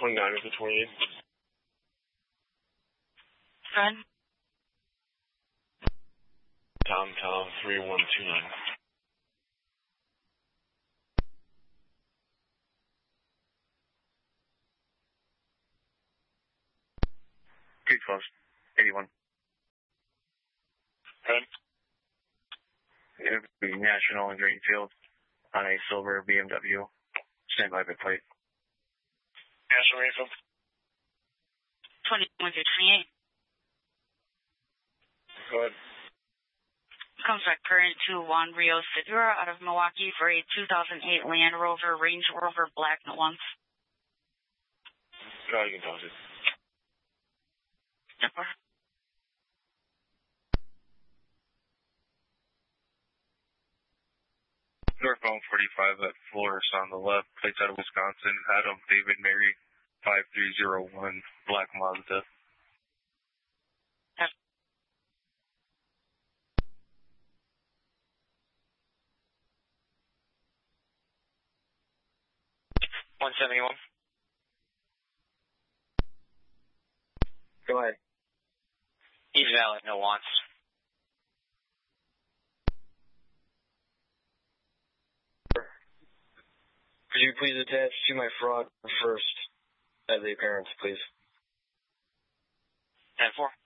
29 of the 28. Fred? Tom 3129. Close. 81. Fred? It would be National in Greenfield on a silver BMW. Stand by the plate. National Greenfield. 21 through 28. Go ahead. Comes back current to Juan Rios Segura out of Milwaukee for a 2008 Land Rover Range Rover Black Nuance. Go ahead, you can toss it. Number. Northbound 45 at Flores on the left, plates out of Wisconsin, Adam David Mary 5301, Black Mazda. Yes. 171. Go ahead. East Valley, no wants. Could you please attach to my fraud first as the appearance, please? 10-4.